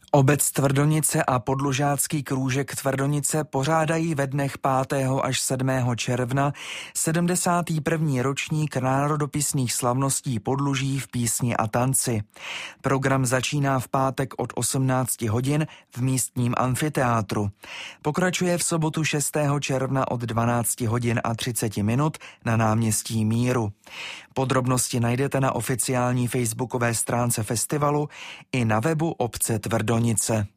Obec Tvrdonice a Podlužácký krůžek Tvrdonice pořádají ve dnech 5. až 7. června 71. ročník národopisných slavností Podluží v písni a tanci. Program začíná v pátek od 18 hodin v místním amfiteátru. Pokračuje v sobotu 6. června od 12 hodin a 30 minut na náměstí Míru. Podrobnosti najdete na oficiální facebookové stránce festivalu i na webu obce Tvrdonice.